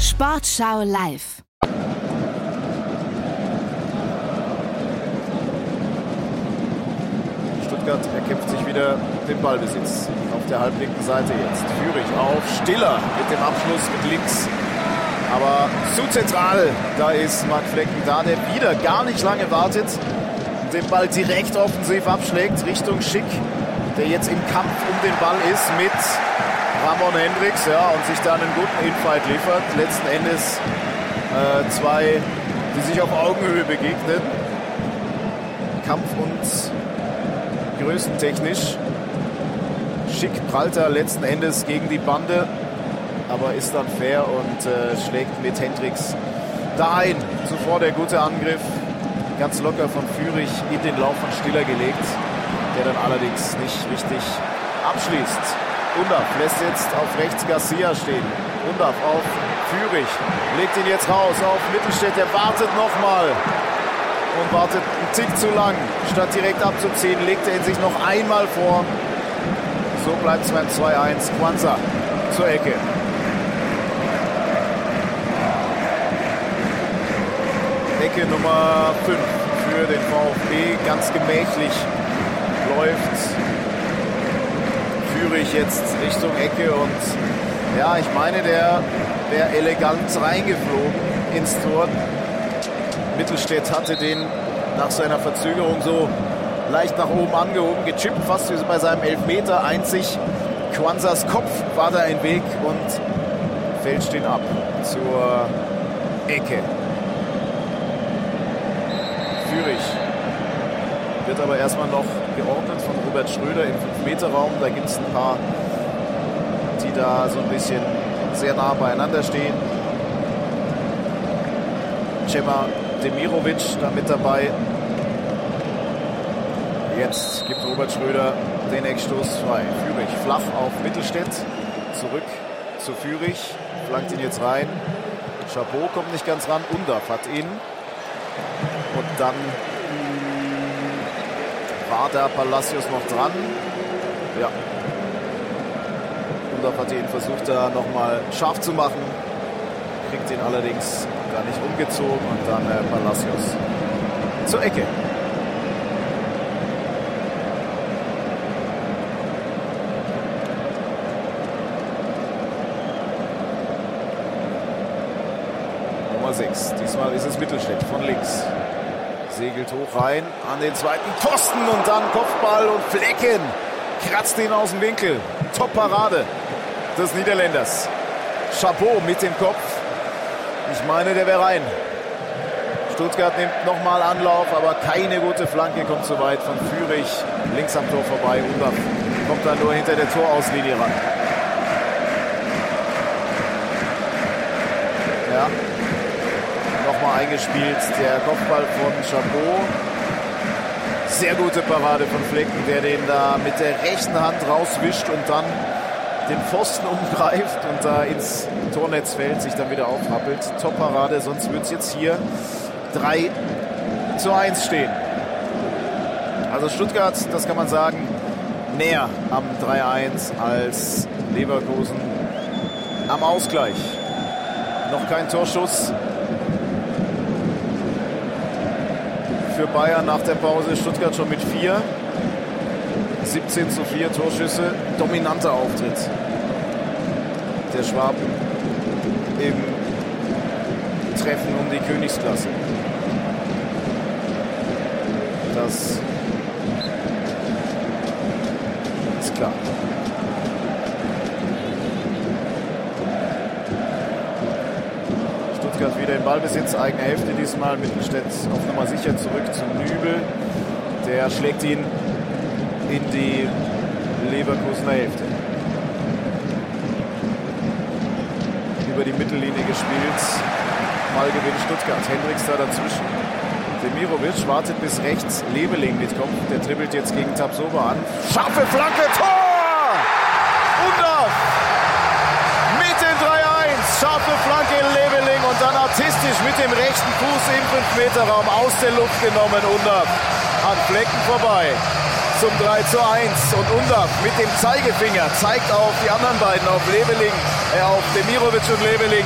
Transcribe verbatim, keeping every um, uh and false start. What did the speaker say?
Sportschau live. Stuttgart erkämpft sich wieder den Ballbesitz. Auf der halblinken Seite jetzt. Führig auf Stiller mit dem Abschluss mit links. Aber zu zentral. Da ist Marc Flecken da, der wieder gar nicht lange wartet. Und den Ball direkt offensiv abschlägt Richtung Schick, der jetzt im Kampf um den Ball ist mit Ramon Hendricks, ja, und sich da einen guten Infight liefert. Letzten Endes äh, zwei, die sich auf Augenhöhe begegnen. Kampf- und größentechnisch. Schick prallt er letzten Endes gegen die Bande, aber ist dann fair und äh, schlägt mit Hendricks da ein. Zuvor der gute Angriff, ganz locker von Führig in den Lauf von Stiller gelegt, der dann allerdings nicht richtig abschließt. Undaf lässt jetzt auf rechts Garcia stehen. Undaf auf Führig, legt ihn jetzt raus auf Mittelstädt, der wartet nochmal und wartet einen Tick zu lang. Statt direkt abzuziehen, legt er ihn sich noch einmal vor. So bleibt es beim zwei eins. Quansah zur Ecke. Ecke Nummer fünf für den VfB. Ganz gemächlich läuft Führig jetzt Richtung Ecke und ja, ich meine, der wäre elegant reingeflogen ins Tor. Mittelstädt hatte den nach seiner Verzögerung so leicht nach oben angehoben, gechippt, fast wie bei seinem Elfmeter. Einzig Quansahs Kopf war da im Weg und fälscht ihn ab zur Ecke. Führig wird aber erstmal noch geordnet von Robert Schröder im fünf Meter Raum. Da gibt es ein paar, die da so ein bisschen sehr nah beieinander stehen. Cema Demirovic da mit dabei. Jetzt gibt Robert Schröder den Eckstoß frei. Führig flach auf Mittelstädt. Zurück zu Führig. Flankt ihn jetzt rein. Chabot kommt nicht ganz ran. Undaf hat ihn. Und dann war da Palacios noch dran. Ja. Undaf hat ihn versucht, da nochmal scharf zu machen. Kriegt ihn allerdings gar nicht umgezogen. Und dann äh, Palacios zur Ecke. Nummer sechs. Diesmal ist es Mittelstädt von links. Segelt hoch rein an den zweiten Pfosten und dann Kopfball und Flecken kratzt ihn aus dem Winkel. Top-Parade des Niederländers. Chabot mit dem Kopf. Ich meine, der wäre rein. Stuttgart nimmt nochmal Anlauf, aber keine gute Flanke, kommt zu weit von Führig. Links am Tor vorbei. Undaf kommt dann nur hinter der Torauslinie ran. Ja. Nochmal eingespielt, der Kopfball von Chabot. Sehr gute Parade von Flecken, der den da mit der rechten Hand rauswischt und dann den Pfosten umgreift und da ins Tornetz fällt, sich dann wieder aufrappelt. Top-Parade, sonst wird es jetzt hier drei zu eins stehen. Also Stuttgart, das kann man sagen, näher am drei eins als Leverkusen am Ausgleich. Noch kein Torschuss für Bayern nach der Pause. Stuttgart schon mit vier. siebzehn zu vier Torschüsse. Dominanter Auftritt der Schwaben im Treffen um die Königsklasse. Das ist klar. Stuttgart wieder im Ballbesitz, eigene Hälfte diesmal. Mittelstädt auf Nummer sicher zurück zum Nübel. Der schlägt ihn in die Leverkusener Hälfte. Über die Mittellinie gespielt. Ballgewinn Stuttgart. Hendricks da dazwischen. Demirovic wartet bis rechts. Leveling mitkommt. Der dribbelt jetzt gegen Tapsoba an. Scharfe Flanke. Tor! Undaf! Mit dem drei eins. Scharfe Flanke in Leveling und dann artistisch mit dem rechten Fuß im fünf Meter Raum aus der Luft genommen. Undaf an Flecken vorbei zum drei zu eins. Und Undaf mit dem Zeigefinger zeigt auf die anderen beiden, auf Leveling, äh, auf Demirovic und Leveling.